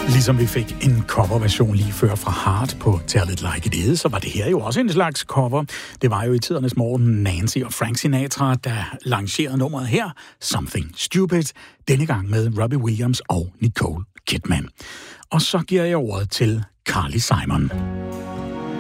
Ligesom vi fik en coverversion lige før fra Heart på Tell It Like It Is, så var det her jo også en slags cover. Det var jo i tidernes morgen Nancy og Frank Sinatra, der lancerede nummeret her, Something Stupid, denne gang med Robbie Williams og Nicole Kidman. Og så giver jeg ordet til Carly Simon.